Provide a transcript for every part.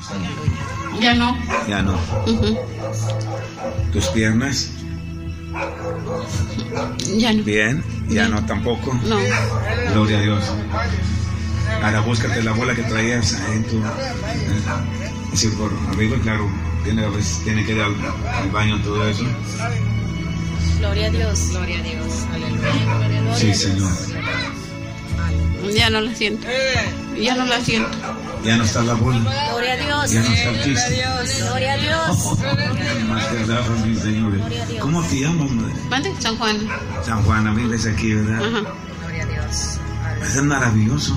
Ya no. Ya no. ¿Tus piernas? Ya no. Bien. Ya no tampoco. No. Gloria a Dios. Ahora búscate la bola que traías ahí en tu... así por arriba, claro. A veces tiene que ir al baño, todo eso. Gloria a Dios. Gloria a Dios. Aleluya. Gloria a Dios. Sí, Señor. Ya no la siento. Ya no la siento. Ya no está la bola. Gloria a Dios. Ya no está el chiste. Gloria a Dios. Más que nada, mi Señor. ¿Cómo te llamas, madre? ¿Mande? San Juan. San Juan, vives aquí, ¿verdad? Ajá. Gloria a Dios. Eso es maravilloso.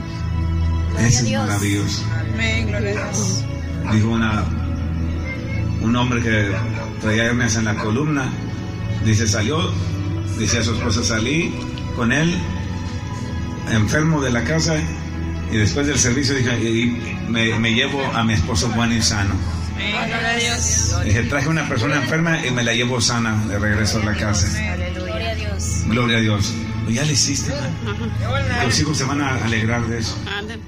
Eso es Dios. maravilloso. Amén, gloria a Dios. Dijo un hombre que traía hernias en la columna. Dice, dice a su esposa, salí con él enfermo de la casa y después del servicio dije, y me llevo a mi esposo bueno y sano. Amén, gloria a Dios. Dije, traje una persona enferma y me la llevo sana de regreso a la casa. Gloria a Dios. Gloria a Dios. Pues ya le hiciste, ¿no? Los hijos se van a alegrar de eso. Ándale.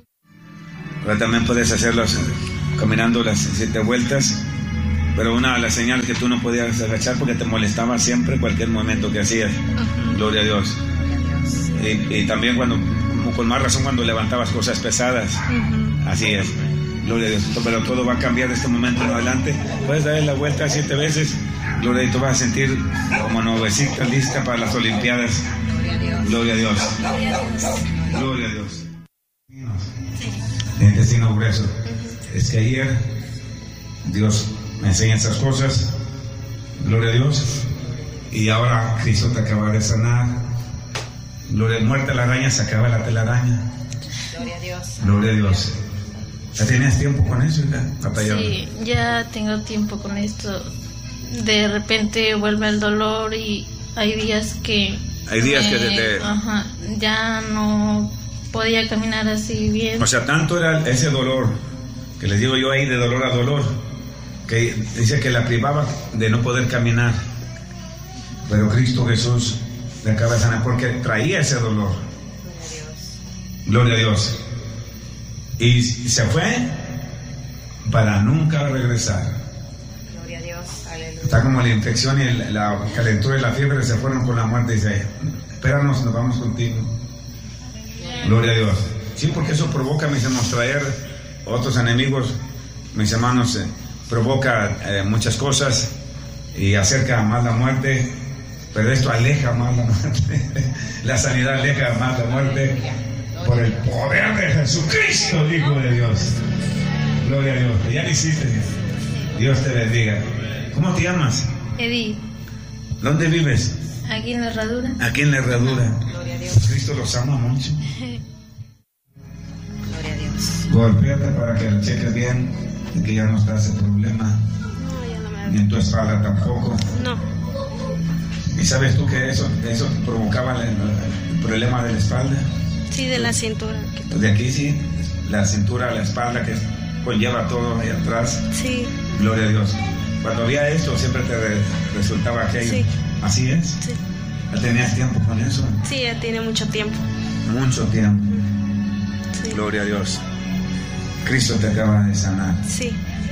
Pero también puedes hacerlos caminando las 7 vueltas. Pero una de las señales que tú no podías agachar porque te molestaba siempre cualquier momento que hacías. Gloria a Dios. Y también con más razón cuando levantabas cosas pesadas. Así es. Gloria a Dios. Pero todo va a cambiar de este momento en adelante. Puedes darle la vuelta 7 veces. Gloria a Dios. Tú vas a sentir como nuevecita lista para las Olimpiadas. Gloria a Dios. Gloria a Dios. Intestino grueso. Es que ayer Dios me enseña esas cosas. Gloria a Dios. Y ahora Cristo te acaba de sanar. Gloria, muerta la araña, se acaba la telaraña. Gloria a Dios. Gloria a Dios. ¿Ya tenías tiempo con eso? Sí, ya tengo tiempo con esto. De repente vuelve el dolor y hay días que... Ajá, ya no podía caminar así bien. O sea, tanto era ese dolor, que les digo yo ahí de dolor a dolor, que dice que la privaba de no poder caminar. Pero Cristo Jesús le acaba de sanar porque traía ese dolor. Gloria a Dios. Y se fue para nunca regresar. Gloria a Dios. Aleluya. Está como la infección y la calentura y la fiebre se fueron con la muerte. Dice, espéranos, nos vamos contigo. Gloria a Dios. Sí, porque eso provoca, mis hermanos, traer otros enemigos, mis hermanos, provoca muchas cosas y acerca más la muerte, pero esto aleja más la muerte. La sanidad aleja más la muerte por el poder de Jesucristo, Hijo de Dios. Gloria a Dios. Ya lo hiciste. Dios te bendiga. ¿Cómo te llamas? Edith, ¿Dónde vives? aquí en la herradura. Aquí en la herradura. Gloria a Dios. Cristo los ama mucho. Gloria a Dios. Golpéate para que lo cheques bien y que ya no está ese problema. No, ya no me Ni en tu espalda tampoco. No, ¿Y sabes tú que eso provocaba el problema de la espalda? sí, de la cintura. De aquí sí, la cintura, la espalda que conlleva todo ahí atrás. Sí, Gloria a Dios. Cuando había esto siempre te resultaba aquello. Sí. ¿Así es? sí, ¿Ya tenías tiempo con eso? sí, ya tiene mucho tiempo. Mucho tiempo. Sí, Gloria a Dios. Cristo te acaba de sanar. sí,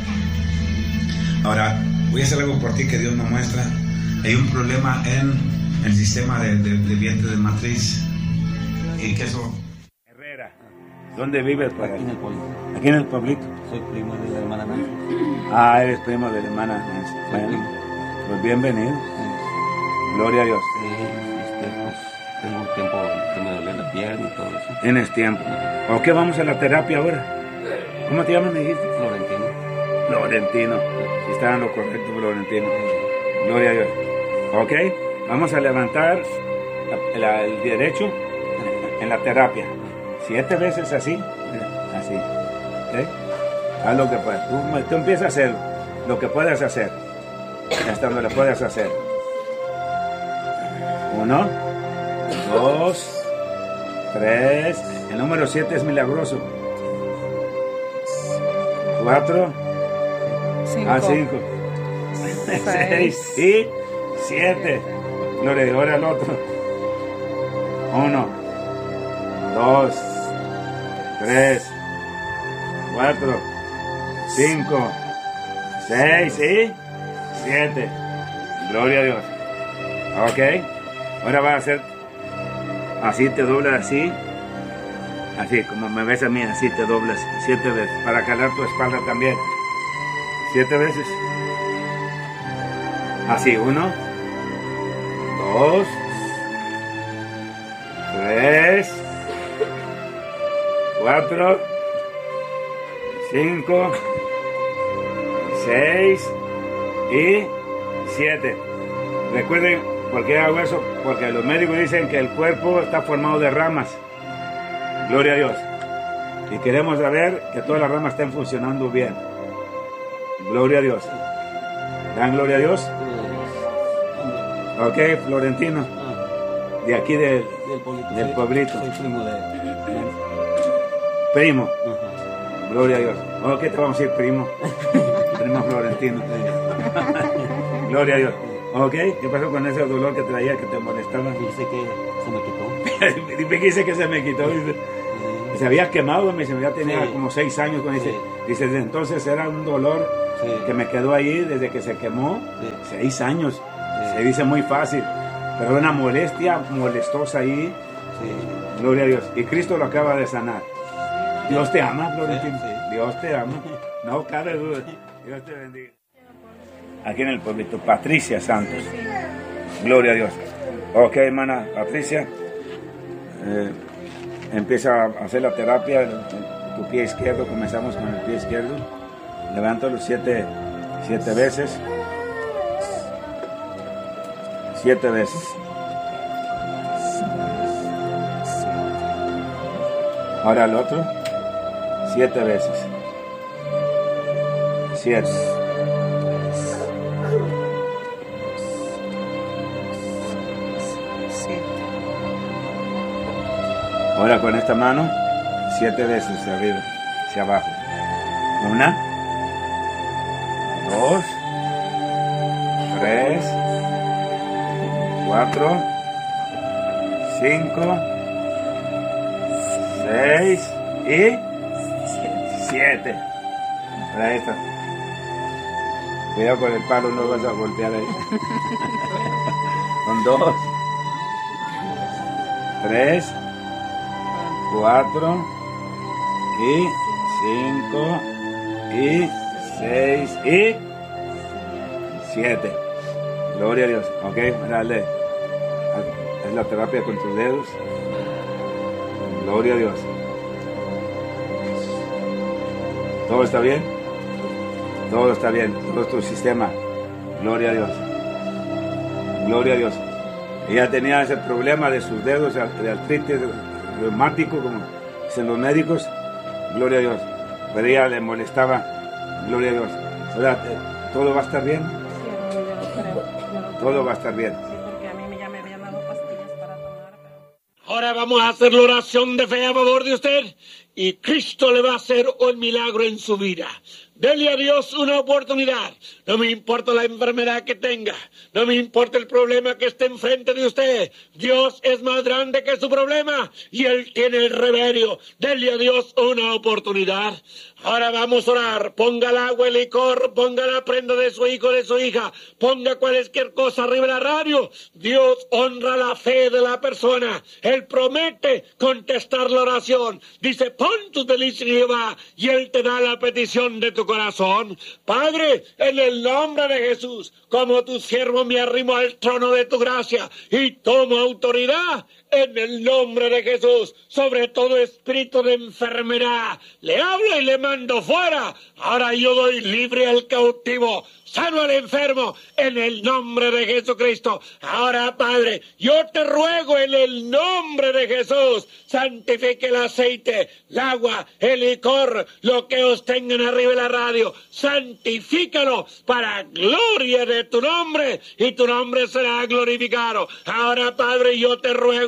Ahora, voy a hacer algo por ti que Dios me muestra. Hay un problema en el sistema de vientre de matriz. ¿Y qué eso? Herrera. ¿Dónde vives? Aquí en el pueblo. Aquí en el pueblito. Soy primo de la hermana Nancy. Ah, eres primo de la hermana Nancy. Bueno, pues bienvenido. Gloria a Dios. Pues, tengo un tiempo que me duele la pierna y todo eso. Tienes tiempo. ¿O qué vamos a la terapia ahora? ¿Cómo te llamas, me dijiste? Florentino. Florentino. Si está en lo correcto, Florentino. Gloria a Dios. Ok, vamos a levantar el derecho en la terapia. 7 veces así. Así. ¿Ok? Haz lo que puedas. Tú empiezas a hacer lo que puedas hacer. Hasta donde lo puedas hacer. 1, 2, 3. El número 7 es milagroso. 4. 5. 6 y 7. Gloria a Dios. Ahora el otro. 1, 2, 3, 4, 5, 6 y 7. Gloria a Dios. Ok. Ahora vas a hacer así, te doblas así. Así, como me ves a mí, así te doblas 7 veces. Para calar tu espalda también. 7 veces. Así, 1, 2, 3, 4, 5, 6 y 7. Recuerden, ¿por qué hago eso? Porque los médicos dicen que el cuerpo está formado de ramas. Gloria a Dios. Y queremos saber que todas las ramas estén funcionando bien. Gloria a Dios. ¿Dan gloria a Dios? Ok, Florentino. De aquí del pueblito. Soy primo de... Primo. Gloria a Dios. Ok, te vamos a decir primo. Primo Florentino. Gloria a Dios. Ok, ¿qué pasó con ese dolor que traía que te molestaba? Dice que se me quitó. Dice que se me quitó. Dice. Se había quemado, me dice, ya tenía Sí. como 6 años. Dice, Sí. dice, desde entonces era un dolor Sí. que me quedó ahí desde que se quemó. Sí. 6 años. Sí. Se dice muy fácil, pero una molestia molestosa ahí. Sí. Gloria a Dios. Y Cristo lo acaba de sanar. Dios te ama, Florentino. Sí, sí. Dios te ama. No cabe duda. Dios te bendiga. Aquí en el pueblito, Patricia Santos. Gloria a Dios. Ok, hermana Patricia. Empieza a hacer la terapia. Tu pie izquierdo, comenzamos con el pie izquierdo. Levántalo 7 veces. 7 veces. Ahora el otro. 7 veces. 7. Ahora con esta mano, 7 veces hacia arriba, hacia abajo. 1, 2, 3, 4, 5, 6 y 7. Ahí está. Cuidado con el palo, no vas a golpear ahí. Con 2, 3, 4 y 5 y 6 y 7. Gloria a Dios. Ok, dale. Es la terapia con tus dedos. Gloria a Dios. ¿Todo está bien? Todo está bien. Todo es tu sistema. Gloria a Dios. Gloria a Dios. Ella tenía ese problema de sus dedos, de artritis reumático, como dicen los médicos. Gloria a Dios. Pero ella le molestaba. Gloria a Dios. Ahora, ¿todo va a estar bien? Todo va a estar bien. Porque a mí ya me habían dado pastillas para tomar. Ahora vamos a hacer la oración de fe a favor de usted y Cristo le va a hacer un milagro en su vida. Dele a Dios una oportunidad. No me importa la enfermedad que tenga. No me importa el problema que esté enfrente de usted. Dios es más grande que su problema y Él tiene el remedio. Dele a Dios una oportunidad. Ahora vamos a orar. Ponga el agua, el licor, ponga la prenda de su hijo, de su hija. Ponga cualquier cosa arriba de la radio. Dios honra la fe de la persona. Él promete contestar la oración. Dice, pon tus delicias en Jehová y Él te da la petición de tu corazón. Padre, en el nombre de Jesús, como tu siervo me arrimo al trono de tu gracia y tomo autoridad en el nombre de Jesús sobre todo espíritu de enfermedad. Le hablo y le mando fuera. Ahora yo doy libre al cautivo, sano al enfermo en el nombre de Jesucristo. Ahora, Padre, yo te ruego en el nombre de Jesús, santifique el aceite, el agua, el licor, lo que os tengan arriba de la radio, santifícalo para gloria de tu nombre y tu nombre será glorificado. Ahora, Padre, yo te ruego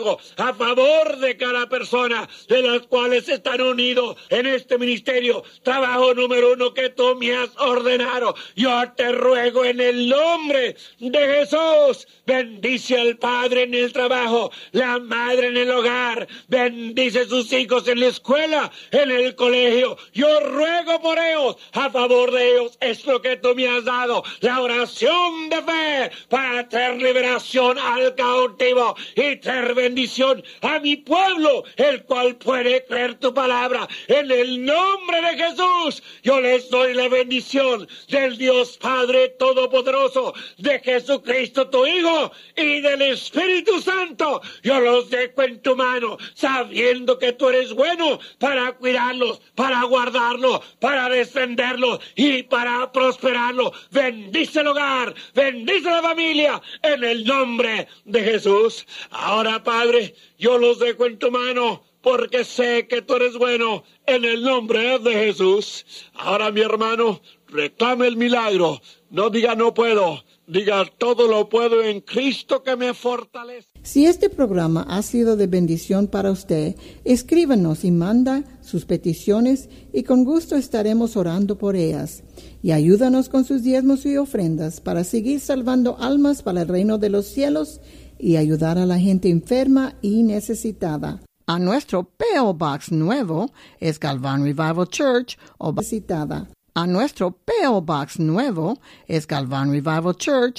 ruego a favor de cada persona de las cuales están unidos en este ministerio. Trabajo número 1 que tú me has ordenado. Yo te ruego en el nombre de Jesús. Bendice al padre en el trabajo, la madre en el hogar. Bendice sus hijos en la escuela, en el colegio. Yo ruego por ellos, a favor de ellos. Es lo que tú me has dado. La oración de fe para traer liberación al cautivo y traer bendición a mi pueblo, el cual puede creer tu palabra. En el nombre de Jesús, yo les doy la bendición del Dios Padre Todopoderoso, de Jesucristo tu Hijo y del Espíritu Santo. Yo los dejo en tu mano, sabiendo que tú eres bueno para cuidarlos, para guardarlos, para defenderlos y para prosperarlos. Bendice el hogar, bendice la familia, en el nombre de Jesús. Ahora, Padre, yo los dejo en tu mano, porque sé que tú eres bueno, en el nombre de Jesús. Ahora, mi hermano, reclame el milagro. No diga no puedo, diga todo lo puedo en Cristo que me fortalece. Si este programa ha sido de bendición para usted, escríbanos y manda sus peticiones y con gusto estaremos orando por ellas. Y ayúdanos con sus diezmos y ofrendas para seguir salvando almas para el reino de los cielos y ayudar a la gente enferma y necesitada. A nuestro P.O. Box nuevo es Galvan Revival Church o necesitada. A nuestro P.O. Box nuevo es Galvan Revival Church,